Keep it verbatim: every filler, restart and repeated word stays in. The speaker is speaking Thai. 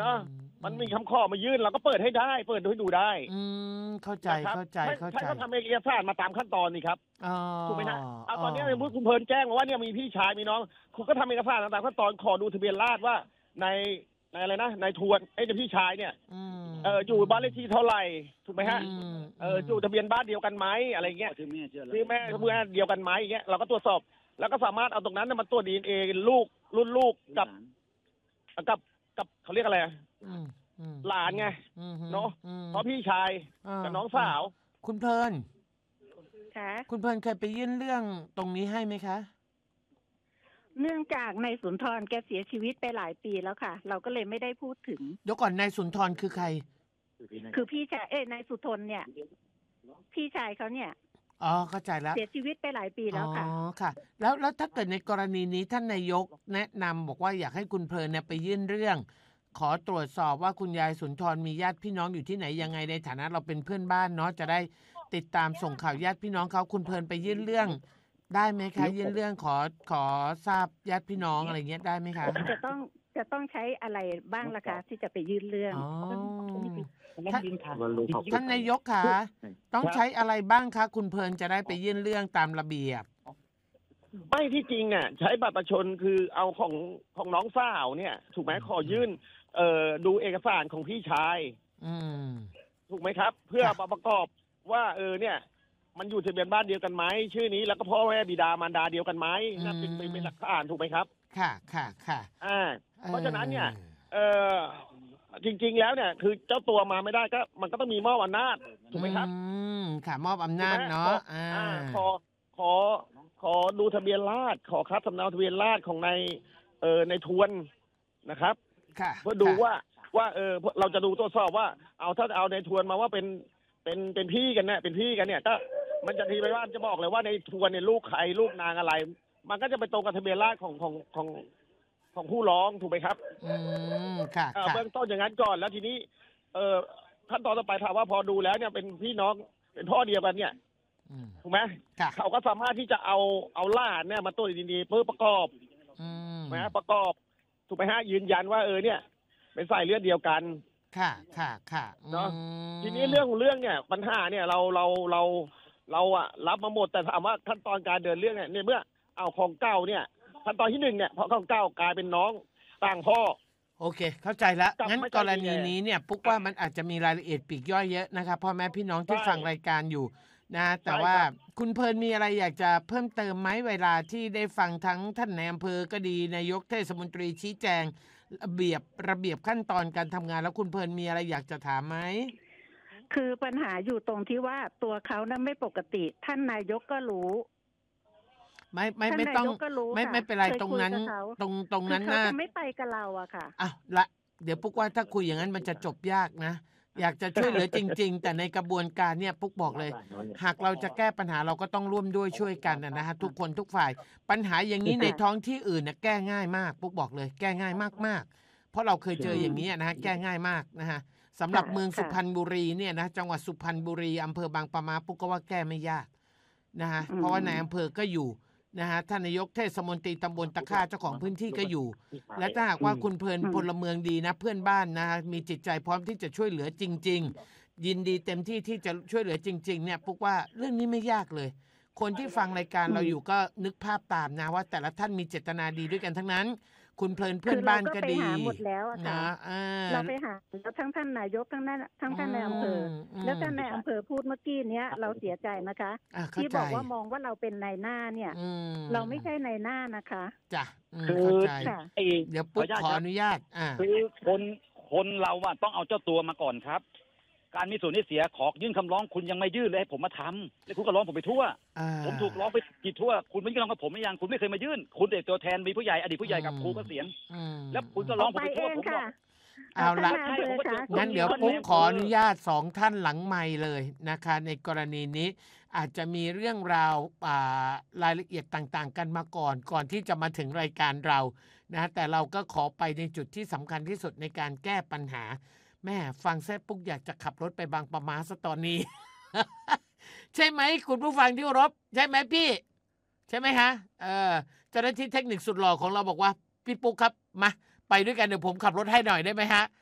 เนาะมันมีคำข้อมายื่นเราก็เปิดให้ได้เปิดให้ดูได้อืมเข้าใจเข้าใจเข้าใจใช่ก็ทำเอกสารมาตามขั้นตอนนี่ครับถูกไหมฮะเอาตอนนี้ในคุณเพลินแจ้งมาว่าเนี่ยมีพี่ชายมีน้องคุณก็ทำเอกสารตามขั้นตอนขอดูทะเบียนราษฎร์ว่าในในอะไรนะในทวนไอ้พี่ชายเนี่ยเอออยู่บ้านเลขที่เท่าไหร่ถูกไหมฮะเอออยู่ทะเบียนบ้านเดียวกันไหมอะไรเงี้ยที่แม่เมื่อเดียวกันไหมอย่างเงี้ยเราก็ตรวจสอบแล้วก็สามารถเอาตรงนั้นมาตรวจดีเอ็นเอลูกรุ่นลูกกับกับกับเขาเรียกอะไรหลานไงเนาะเพราะพี่ชายกับน้องสาวคุณเพลินค่ะคุณเพลินเคยไปยื่นเรื่องตรงนี้ให้ไหมคะเนื่องจากนายสุนทรแกเสียชีวิตไปหลายปีแล้วค่ะเราก็เลยไม่ได้พูดถึงเดี๋ยวก่อนนายสุนทรคือใครคือพี่ชายเอ้ยนายสุทนเนี่ยพี่ชายเขาเนี่ยอ๋อเข้าใจแล้วเสียชีวิตไปหลายปีแล้วค่ะอ๋อค่ะแล้วแล้วถ้าเกิดในกรณีนี้ท่านนายกแนะนำบอกว่าอยากให้คุณเพลินเนี่ยไปยื่นเรื่องขอตรวจสอบว่าคุณยายสุนทรมีญาติพี่น้องอยู่ที่ไหนยังไงในฐานะเราเป็นเพื่อนบ้านเนาะจะได้ติดตามส่งข่าวญาติพี่น้องเขาคุณเพลินไปยื่นเรื่องได้ไหมคะยื่นเรื่องขอขอทราบญาติพี่น้องอะไรเงี้ยได้ไหมคะจะต้องจะต้องใช้อะไรบ้างล่ะคะที่จะไปยื่นเรื่องท่านนายกคะต้องใช้อะไรบ้างคะคุณเพลินจะได้ไปยื่นเรื่องตามระเบียบไม่ที่จริงอ่ะใช้บัตรประชาชนคือเอาของของน้องสาวเนี่ยถูกไหมขอยื่นเอ่อดูเอกสารของพี่ชายอืมถูกไหมครับเพื่อประกอบว่าเออเนี่ยมันอยู่ทะเบียนบ้านเดียวกันไหมชื่อนี้แล้วก็พ่อแม่บิดามารดาเดียวกันไหมนั่นเป็นเป็นหลักฐานถูกไหมครับค่ะค่ะค่ะอ่าเพราะฉะนั้นเนี่ยเออจริงๆแล้วเนี่ยคือเจ้าตัวมาไม่ได้ก็มันก็ต้องมีมอบอำนาจถูกไหมครับอืมค่ะมอบอำนาจเนาะอ่าขอขอขอดูทะเบียนราษฎร์ขอคัดสำเนาทะเบียนราษฎร์ของในเออในทวนนะครับเพื่อดูว่าว่าเออเราจะดูตรวจสอบว่าเอาถ้าเอาในทวนมาว่าเป็นเป็นเป็นพี่กันเนี่ยเป็นพี่กันเนี่ยก็มันจะทีไปว่าจะบอกเลยว่าในทวนเนี่ยลูกใครลูกนางอะไรมันก็จะไปตรงกับทะเบียนราษฎร์ของของของของผู้ร้องถูกไหมครับอืมค่ะเบื้องต้นอย่างนั้นก่อนแล้วทีนี้เออขั้นตอนต่อไปถามว่าพอดูแล้วเนี่ยเป็นพี่น้องเป็นพ่อเดียวกันเนี่ยถูกไหมเขาก็สามารถที่จะเอาเอาล่าเนี่ยมาตัวดีๆเพื่อประกอบนะประกอบถูกไหมฮะยืนยันว่าเออเนี่ยเป็นสายเลือดเดียวกันค่ะค่ะค่ะเนาะทีนี้เรื่องของเรื่องเนี่ยปัญหาเนี่ยเราเราเราเราอะรับมาหมดแต่ถามว่าขั้นตอนการเดินเรื่องเนี่ยเมื่อเอาของเก่าเนี่ยขั้นตอนที่หนึ่งเนี่ยพอของเก่ากลายเป็นน้องต่างพ่อโอเคเข้าใจแล้วงั้นกรณีนี้เนี่ยปุ๊กว่ามันอาจจะมีรายละเอียดปลีกย่อยเยอะนะครับพ่อแม่พี่น้องที่ฟังรายการอยู่นะแต่ว่าคุณเพลินมีอะไรอยากจะเพิ่มเติมไหมเวลาที่ได้ฟังทั้งท่านนายอำเภอก็ดีนายกเทศมนตรีชี้แจงระเบียบระเบียบขั้นตอนการทำงานแล้วคุณเพลินมีอะไรอยากจะถามไหมคือปัญหาอยู่ตรงที่ว่าตัวเขานั้นไม่ปกติท่านนายกก็รู้ไม่ไม่ไม่ต้องไม่ไม่เป็นไรตรงนั้นตรงตรงนั้นนะเขาจะไม่ไปกับเราอะค่ะอ้าวละเดี๋ยวปุ๊กว่าถ้าคุยอย่างนั้นมันจะจบยากนะอยากจะช่วยเหลือจริงๆแต่ในกระบวนการเนี่ยปุ๊กบอกเลยหากเราจะแก้ปัญหาเราก็ต้องร่วมด้วยช่วยกันนะฮะทุกคนทุกฝ่ายปัญหาอย่างนี้ในท้องที่อื่นเนี่ยแก้ง่ายมากปุ๊กบอกเลยแก้ง่ายมากๆเพราะเราเคยเจออย่างนี้นะฮะแก้ง่ายมากนะฮะสำหรับเมืองสุพรรณบุรีเนี่ยนะจังหวัดสุพรรณบุรีอำเภอบางปะมาปุ๊กก็ว่าแก้ไม่ยากนะฮะเพราะว่าในอำเภอก็อยู่นะฮะท่านนายกเทศมนตรีตำบลตะค่าเจ้าของพื้นที่ก็อยู่และถ้าหากว่าคุณเพลินพลเมืองดีนะเพื่อนบ้านนะมีจิตใจพร้อมที่จะช่วยเหลือจริงๆยินดีเต็มที่ที่จะช่วยเหลือจริงๆเนี่ยปุ๊กว่าเรื่องนี้ไม่ยากเลยคนที่ฟังรายการเราอยู่ก็นึกภาพตามนะว่าแต่ละท่านมีเจตนาดีด้วยกันทั้งนั้นคุณเพลินเพื่อนบ้านก็ดีนะเราไปหาแล้วทั้งท่านนายกทั้งนั้นทั้งท่านในอำเภอแล้วท่านในอำเภอพูดเมื่อกี้เนี้ยเราเสียใจนะคะที่บอกว่ามองว่าเราเป็นนายหน้าเนี่ยเราไม่ใช่นายหน้านะคะจ้ะคือเดี๋ยวปุ๊บขออนุญาตอ่าคือคนคนเราอะต้องเอาเจ้าตัวมาก่อนครับการมีส่วนที่เสียขอยื่นคำร้องคุณยังไม่ยื่นเลยให้ผมมาทำแล้วคุณก็ร้องผมไปทั่วผมถูกร้องไปกี่ทั่วคุณไม่ยื่นร้องกับผมไม่ยังคุณไม่เคยมายื่นคุณเด็กตัวแทนมีผู้ใหญ่อดีตผู้ใหญ่กับครูเกษียณแล้วคุณก็ร้องผมไปทั่วผมบอกเอาละงั้นเดี๋ยวปุ๊บขออนุญาตสองท่านหลังไมค์เลยนะคะในกรณีนี้อาจจะมีเรื่องราวรายละเอียดต่างๆกันมาก่อนก่อนที่จะมาถึงรายการเรานะแต่เราก็ขอไปในจุดที่สำคัญที่สุดในการแก้ปัญหาแม่ฟังเสร็จปุ๊บอยากจะขับรถไปบางปะมาซะตอนนี้ ใช่ไหมคุณผู้ฟังที่เคารพใช่ไหมพี่ใช่ไหมฮะเออเจ้าหน้าที่เทคนิคสุดหล่อของเราบอกว่าพี่ปุ๊กครับมาไปด้วยกันเดี๋ยวผมขับรถให้หน่อยได้ไหมฮะ